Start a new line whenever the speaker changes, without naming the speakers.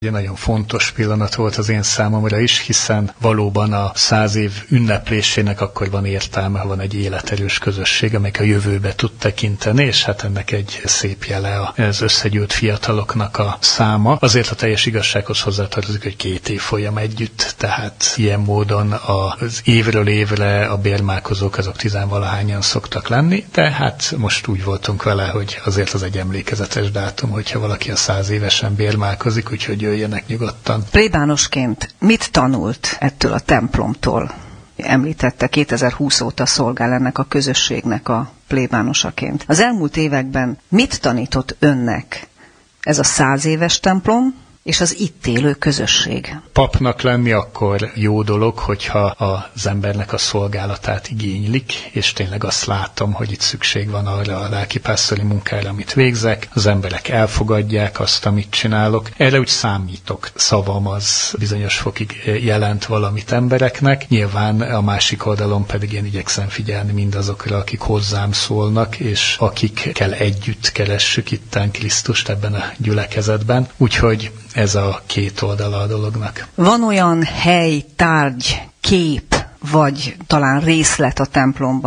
Egy nagyon fontos pillanat volt az én számomra is, hiszen valóban a 100 év ünneplésének akkor van értelme, ha van egy életerős közösség, amelyik a jövőbe tud tekinteni, és hát ennek egy szép jele az összegyűlt fiataloknak a száma. Azért a teljes igazsághoz hozzátartozik, hogy 2 évfolyam együtt, tehát ilyen módon az évről évre a bérmálkozók azok 10-valahányan szoktak lenni, de hát most úgy voltunk vele, hogy azért az egy emlékezetes dátum, hogyha valaki a 100 évesen bérmálkozik, úgyhogy jöjjenek nyugodtan.
Plébánosként mit tanult ettől a templomtól? Említette, 2020 óta szolgál ennek a közösségnek a plébánosaként. Az elmúlt években mit tanított önnek ez a 100 éves templom és az itt élő közösség?
Papnak lenni akkor jó dolog, hogyha az embernek a szolgálatát igénylik, és tényleg azt látom, hogy itt szükség van arra a lelkipásztori munkára, amit végzek. Az emberek elfogadják azt, amit csinálok. Erre úgy számítok. Szavam az bizonyos fokig jelent valamit embereknek. Nyilván a másik oldalon pedig én igyekszem figyelni mindazokra, akik hozzám szólnak, és akikkel együtt keressük itten Krisztust ebben a gyülekezetben. Úgyhogy ez a 2 oldala a dolognak.
Van olyan hely, tárgy, kép, vagy talán részlet a templomban,